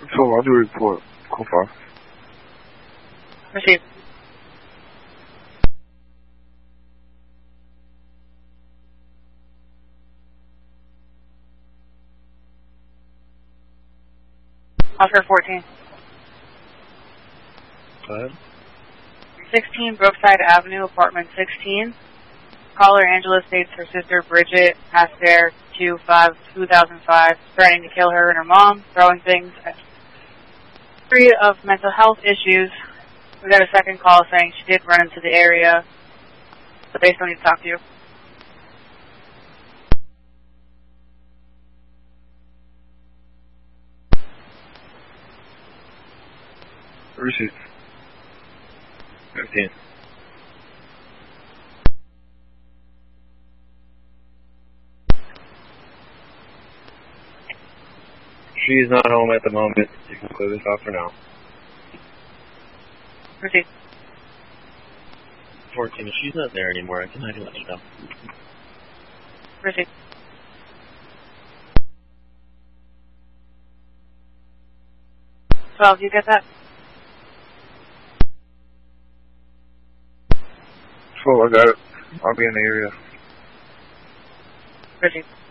So I'll do a report. Call 5. Received. Officer 14. Go ahead. 16 Brookside Avenue, apartment 16. Caller Angela states her sister Bridget passed there 2005, threatening to kill her and her mom, throwing things at history of mental health issues. We got a second call saying she did run into the area, but they still need to talk to you. Received. 15. She's not home at the moment. You can clear this off for now. Proceed. 14, if she's not there anymore, I can let you know. Proceed. You get that? 12, I got it. I'll be in the area. Proceed.